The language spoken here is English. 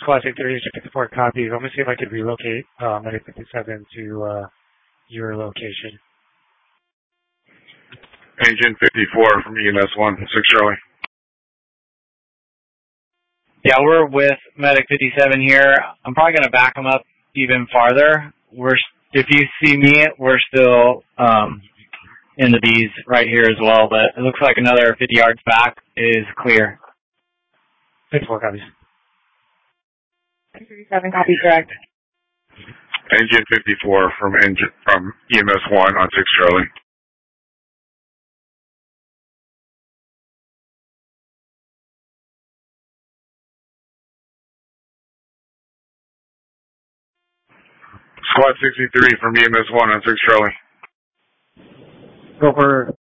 Squad 630, 54 copies. I'm going to see if I could relocate Medic 57 to your location. Engine 54 from EMS 1, 6 Charlie. Yeah, we're with Medic 57 here. I'm probably going to back them up even farther. If you see me, we're still in the B's right here as well, but it looks like another 50 yards back is clear. 54 copies. 37 copy, correct. Engine 54 from EMS 1 on 6 Charlie. Squad 63 from EMS 1 on 6 Charlie. Go for